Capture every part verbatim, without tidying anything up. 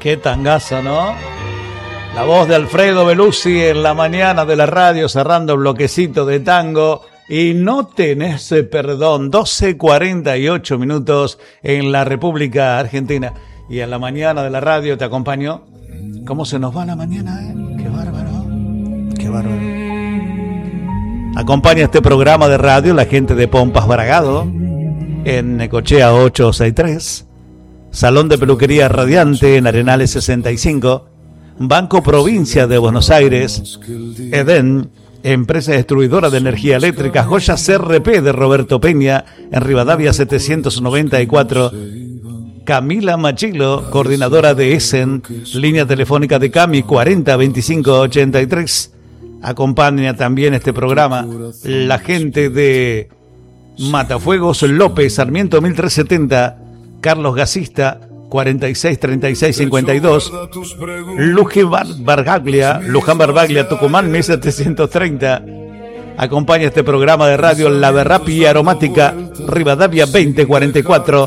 Qué tangazo, ¿no? La voz de Alfredo Beluzzi en la mañana de la radio, cerrando el bloquecito de tango. Y no tenés perdón, doce cuarenta y ocho minutos en la República Argentina. Y en la mañana de la radio te acompaño. ¿Cómo se nos va la mañana, eh? Qué bárbaro, qué bárbaro. Acompaña este programa de radio la gente de Pompas Bragado en Necochea ochocientos sesenta y tres. Salón de Peluquería Radiante en Arenales sesenta y cinco, Banco Provincia de Buenos Aires, Edén, empresa distribuidora de energía eléctrica, Joyas C R P de Roberto Peña en Rivadavia setecientos noventa y cuatro, Camila Machilo, coordinadora de Essen, línea telefónica de Cami cuarenta veinticinco ochenta y tres. Acompaña también este programa la gente de Matafuegos López, Sarmiento mil trescientos setenta, Carlos Gasista, cuarenta y seis treinta y seis cincuenta y dos, Luján Barbaglia, Luján Barbaglia, Tucumán mil setecientos treinta. Acompaña este programa de radio La Berrapi Aromática, Rivadavia veinte cuarenta y cuatro.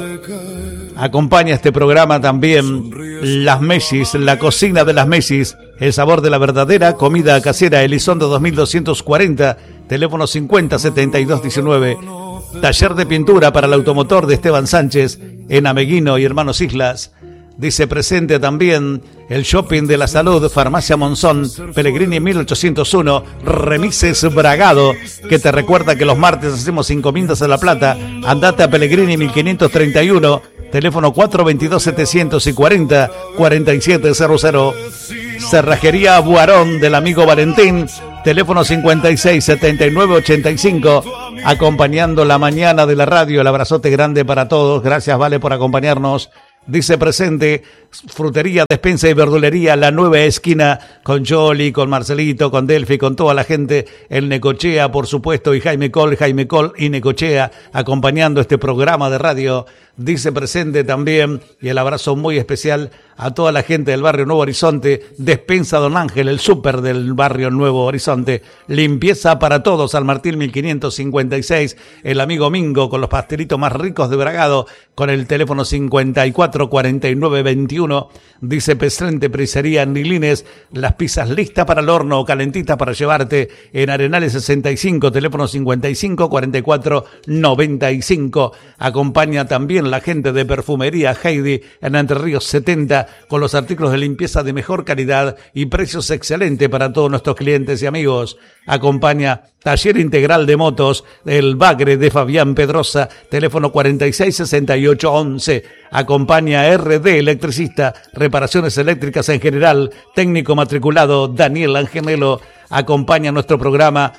Acompaña este programa también Las Mesis, la cocina de Las Mesis, el sabor de la verdadera comida casera, Elizondo dos mil doscientos cuarenta, teléfono cincuenta setenta y dos diecinueve. Taller de pintura para el automotor de Esteban Sánchez en Ameguino y Hermanos Islas. Dice presente también el Shopping de la Salud, Farmacia Monzón, Pellegrini mil ochocientos uno, Remises Bragado, que te recuerda que los martes hacemos encomiendas a La Plata. Andate a Pellegrini mil quinientos treinta y uno, teléfono cuatro veintidós setecientos cuarenta, cuarenta y siete cero cero. Cerrajería Buarón del amigo Valentín, teléfono cincuenta y seis setenta y nueve ochenta y cinco. Acompañando la mañana de la radio, el abrazote grande para todos. Gracias, Vale, por acompañarnos. Dice presente Frutería, Despensa y Verdulería La Nueva Esquina, con Jolly, con Marcelito, con Delphi, con toda la gente en Necochea, por supuesto, y Jaime Col, Jaime Col y Necochea, acompañando este programa de radio. Dice presente también, y el abrazo muy especial a toda la gente del barrio Nuevo Horizonte, Despensa Don Ángel, el súper del barrio Nuevo Horizonte, Limpieza para Todos, San Martín mil quinientos cincuenta y seis, el amigo Mingo con los pastelitos más ricos de Bragado, con el teléfono cincuenta y cuatro cuarenta y nueve veintiuno. Dice presente Pizzería Nilines, las pizzas listas para el horno, calentitas para llevarte, en Arenales sesenta y cinco, teléfono cincuenta y cinco cuarenta y cuatro noventa y cinco. Acompaña también la gente de Perfumería Heidi en Entre Ríos setenta, con los artículos de limpieza de mejor calidad y precios excelentes para todos nuestros clientes y amigos. Acompaña Taller Integral de Motos, el Bagre de Fabián Pedrosa, teléfono cuarenta y seis sesenta y ocho once. Acompaña R D Electricista, reparaciones eléctricas en general, técnico matriculado Daniel Angenelo. Acompaña nuestro programa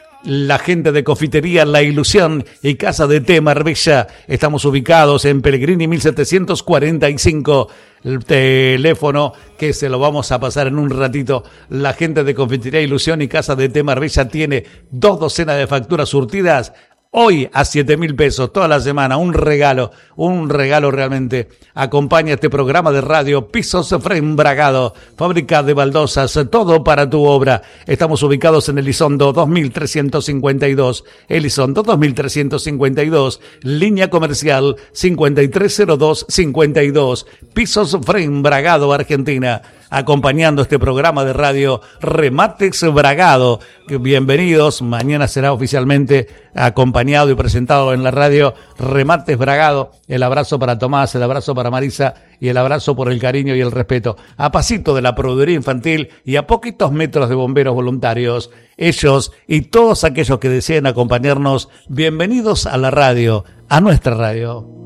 la gente de Confitería La Ilusión y Casa de Té Marbella. Estamos ubicados en Pellegrini mil setecientos cuarenta y cinco. El teléfono que se lo vamos a pasar en un ratito. La gente de Confitería Ilusión y Casa de Té Marbella tiene dos docenas de facturas surtidas hoy a siete mil pesos, toda la semana. Un regalo, un regalo realmente. Acompaña este programa de radio Pisos Frame Bragado, fábrica de baldosas, todo para tu obra. Estamos ubicados en Elizondo dos mil trescientos cincuenta y dos, Elizondo dos mil trescientos cincuenta y dos, línea comercial cincuenta y tres cero dos cincuenta y dos. Pisos Frame Bragado, Argentina. Acompañando este programa de radio Remates Bragado. Bienvenidos, mañana será oficialmente acompañado y presentado en la radio Remates Bragado. El abrazo para Tomás, el abrazo para Marisa y el abrazo por el cariño y el respeto. A pasito de la proveeduría infantil y a poquitos metros de bomberos voluntarios. Ellos y todos aquellos que deseen acompañarnos, bienvenidos a la radio, a nuestra radio.